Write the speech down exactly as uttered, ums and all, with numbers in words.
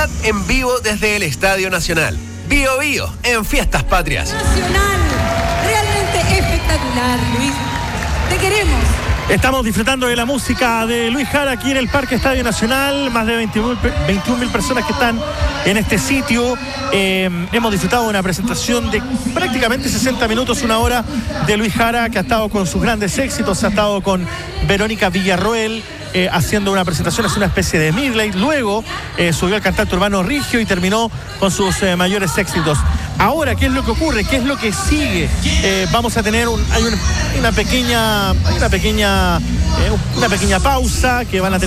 Navidad en vivo desde el Estadio Nacional. Bío Bío en Fiestas Patrias. Nacional, realmente espectacular, Luis. Te queremos. Estamos disfrutando de la música de Luis Jara aquí en el Parque Estadio Nacional. Más de veintiún mil personas que están en este sitio. Eh, hemos disfrutado de una presentación de prácticamente sesenta minutos, una hora, de Luis Jara, que ha estado con sus grandes éxitos. Ha estado con Verónica Villarroel eh, haciendo una presentación, es una especie de medley. Luego eh, subió al cantante Urbano Rigio y terminó con sus eh, mayores éxitos. Ahora, ¿qué es lo que ocurre? ¿Qué es lo que sigue? Eh, vamos a tener un, hay una, una pequeña, hay una pequeña, eh, una pequeña pausa que van a tener.